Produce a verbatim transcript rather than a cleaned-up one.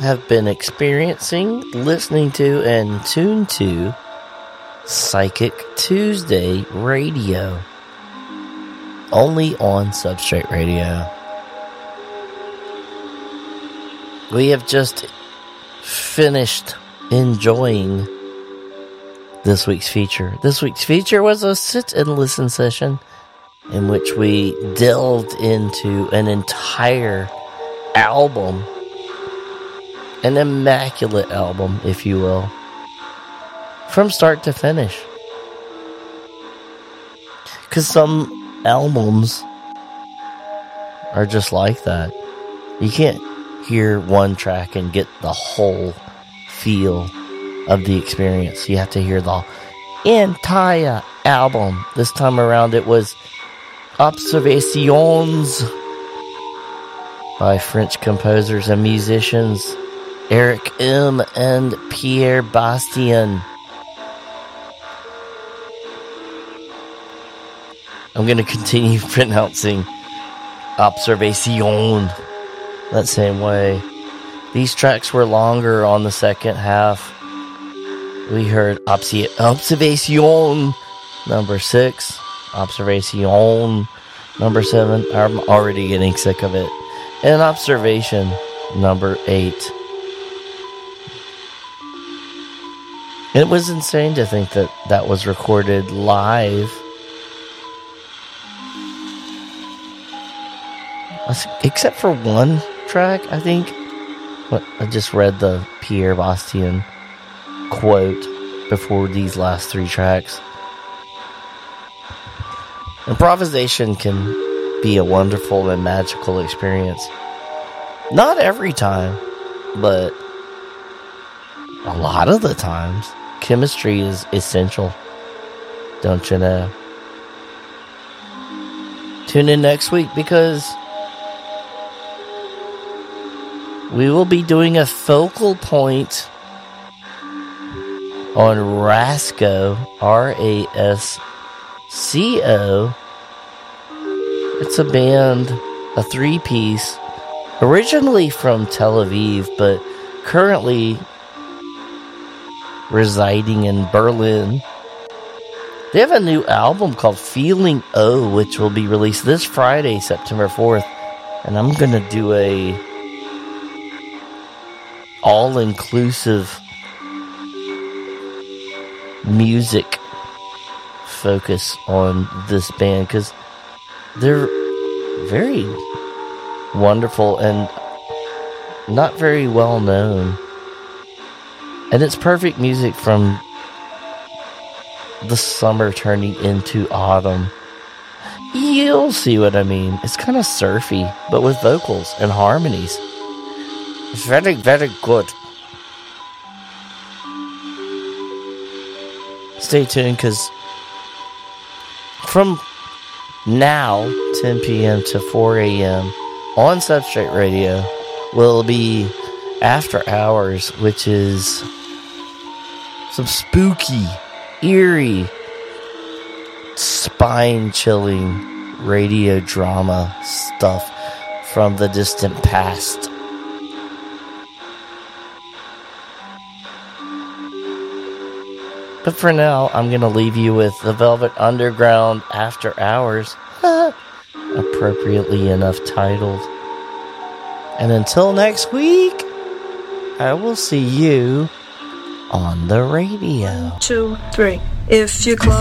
have been experiencing, listening to, and tuned to Psychic Tuesday Radio. Only on Substrate Radio. We have just finished enjoying this week's feature. This week's feature was a sit and listen session in which we delved into an entire album, an immaculate album, if you will, from start to finish. Because some albums are just like that. You can't hear one track and get the whole feel of the experience. You have to hear the entire album. This time around it was Observations by French composers and musicians Eric M. and Pierre Bastien. I'm going to continue pronouncing Observation that same way. These tracks were longer on the second half. We heard obs- Observation number six, Observation number seven. I'm already getting sick of it. And Observation number eight. It was insane to think that that was recorded live. Except for one track, I think. I just read the Pierre Bastien quote before these last three tracks. Improvisation can be a wonderful and magical experience. Not every time, but a lot of the times. Chemistry is essential, don't you know? Tune in next week because we will be doing a focal point on Rasco, R A S C O. It's a band, a three-piece, originally from Tel Aviv, but currently residing in Berlin. They have a new album called Feeling O, which will be released this Friday, September fourth. And I'm going to do a all-inclusive music focus on this band because they're very wonderful and not very well known, and it's perfect music from the summer turning into autumn. You'll see what I mean. It's kind of surfy, but with vocals and harmonies. It's very, very good. Stay tuned, because from now, ten p.m. to four a.m. on Substrate Radio will be After Hours, which is some spooky, eerie, spine-chilling radio drama stuff from the distant past. But for now, I'm going to leave you with the Velvet Underground After Hours, appropriately enough titled. And until next week, I will see you on the radio. One, two, three. If you close